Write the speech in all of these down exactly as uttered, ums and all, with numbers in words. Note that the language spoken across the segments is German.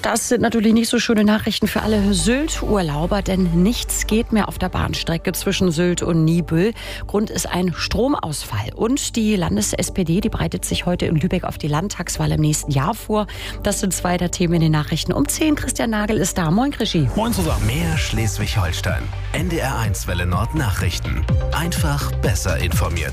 Das sind natürlich nicht so schöne Nachrichten für alle Sylt-Urlauber, denn nichts geht mehr auf der Bahnstrecke zwischen Sylt und Niebüll. Grund ist ein Stromausfall. Und die Landes-S P D, die bereitet sich heute in Lübeck auf die Landtagswahl im nächsten Jahr vor. Das sind zwei der Themen in den Nachrichten. Um zehn, Christian Nagel ist da. Moin, Krischi. Moin zusammen. Mehr Schleswig-Holstein. N D R eins Welle Nord Nachrichten. Einfach besser informiert.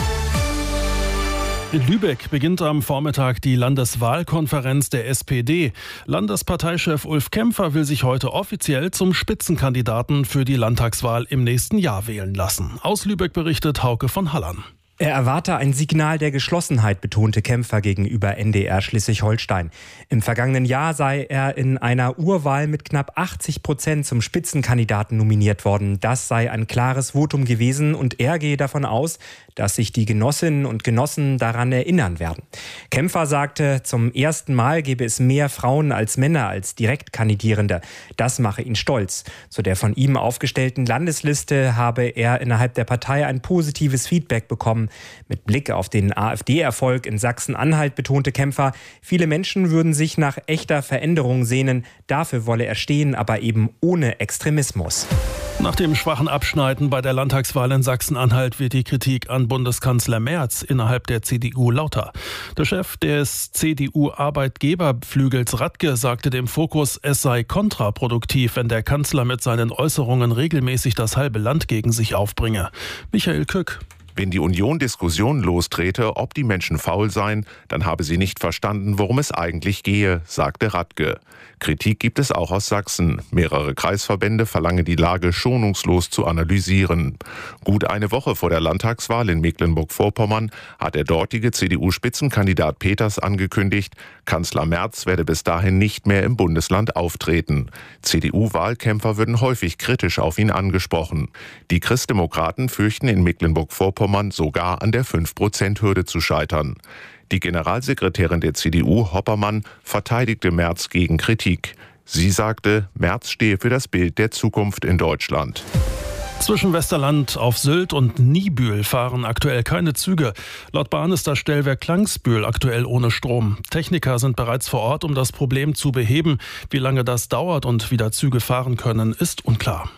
In Lübeck beginnt am Vormittag die Landeswahlkonferenz der S P D. Landesparteichef Ulf Kämpfer will sich heute offiziell zum Spitzenkandidaten für die Landtagswahl im nächsten Jahr wählen lassen. Aus Lübeck berichtet Hauke von Hallern. Er erwarte ein Signal der Geschlossenheit, betonte Kämpfer gegenüber N D R Schleswig-Holstein. Im vergangenen Jahr sei er in einer Urwahl mit knapp achtzig Prozent zum Spitzenkandidaten nominiert worden. Das sei ein klares Votum gewesen und er gehe davon aus, dass sich die Genossinnen und Genossen daran erinnern werden. Kämpfer sagte, zum ersten Mal gebe es mehr Frauen als Männer als Direktkandidierende. Das mache ihn stolz. Zu der von ihm aufgestellten Landesliste habe er innerhalb der Partei ein positives Feedback bekommen. Mit Blick auf den AfD-Erfolg in Sachsen-Anhalt betonte Kämpfer, viele Menschen würden sich nach echter Veränderung sehnen. Dafür wolle er stehen, aber eben ohne Extremismus. Nach dem schwachen Abschneiden bei der Landtagswahl in Sachsen-Anhalt wird die Kritik an Bundeskanzler Merz innerhalb der C D U lauter. Der Chef des C D U-Arbeitgeberflügels Radke sagte dem Fokus, es sei kontraproduktiv, wenn der Kanzler mit seinen Äußerungen regelmäßig das halbe Land gegen sich aufbringe. Michael Kück. Wenn die Union Diskussionen lostrete, ob die Menschen faul seien, dann habe sie nicht verstanden, worum es eigentlich gehe, sagte Radke. Kritik gibt es auch aus Sachsen. Mehrere Kreisverbände verlangen, die Lage schonungslos zu analysieren. Gut eine Woche vor der Landtagswahl in Mecklenburg-Vorpommern hat der dortige C D U-Spitzenkandidat Peters angekündigt, Kanzler Merz werde bis dahin nicht mehr im Bundesland auftreten. C D U-Wahlkämpfer würden häufig kritisch auf ihn angesprochen. Die Christdemokraten fürchten in Mecklenburg-Vorpommern sogar an der fünf Prozent Hürde zu scheitern. Die Generalsekretärin der C D U, Hoppermann, verteidigte Merz gegen Kritik. Sie sagte, Merz stehe für das Bild der Zukunft in Deutschland. Zwischen Westerland auf Sylt und Niebüll fahren aktuell keine Züge. Laut Bahn ist das Stellwerk Klangsbühl aktuell ohne Strom. Techniker sind bereits vor Ort, um das Problem zu beheben. Wie lange das dauert und wieder Züge fahren können, ist unklar.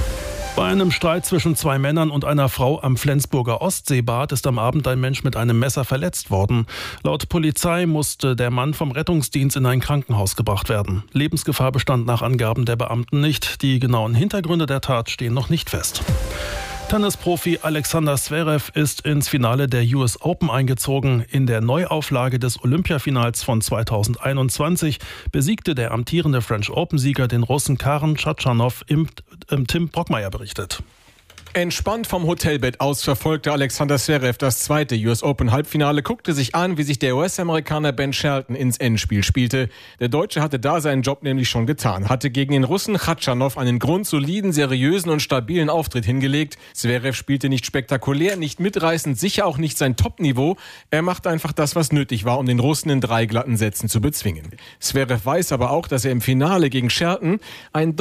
Bei einem Streit zwischen zwei Männern und einer Frau am Flensburger Ostseebad ist am Abend ein Mensch mit einem Messer verletzt worden. Laut Polizei musste der Mann vom Rettungsdienst in ein Krankenhaus gebracht werden. Lebensgefahr bestand nach Angaben der Beamten nicht. Die genauen Hintergründe der Tat stehen noch nicht fest. Tennisprofi Alexander Zverev ist ins Finale der U S Open eingezogen. In der Neuauflage des Olympiafinals von zweitausendeinundzwanzig besiegte der amtierende French Open-Sieger den Russen Karen Tschatschanow, im, im Tim Brockmeier berichtet. Entspannt vom Hotelbett aus verfolgte Alexander Zverev das zweite U S Open Halbfinale, guckte sich an, wie sich der U S-Amerikaner Ben Shelton ins Endspiel spielte. Der Deutsche hatte da seinen Job nämlich schon getan, hatte gegen den Russen Tschatschanow einen grundsoliden, seriösen und stabilen Auftritt hingelegt. Zverev spielte nicht spektakulär, nicht mitreißend, sicher auch nicht sein Top-Niveau. Er machte einfach das, was nötig war, um den Russen in drei glatten Sätzen zu bezwingen. Zverev weiß aber auch, dass er im Finale gegen Shelton ein